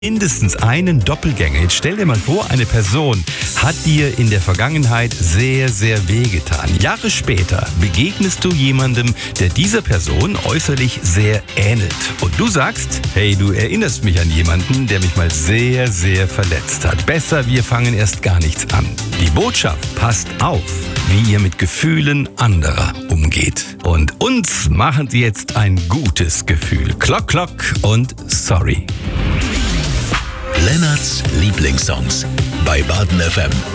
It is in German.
Mindestens einen Doppelgänger. Jetzt stell dir mal vor, eine Person hat dir in der Vergangenheit sehr, sehr wehgetan. Jahre später begegnest du jemandem, der dieser Person äußerlich sehr ähnelt. Und du sagst, hey, du erinnerst mich an jemanden, der mich mal sehr, sehr verletzt hat. Besser, wir fangen erst gar nichts an. Die Botschaft: passt auf, wie ihr mit Gefühlen anderer umgeht. Und uns machen sie jetzt ein gutes Gefühl. Klock, klock und sorry. Lennarts Lieblingssongs bei Baden FM.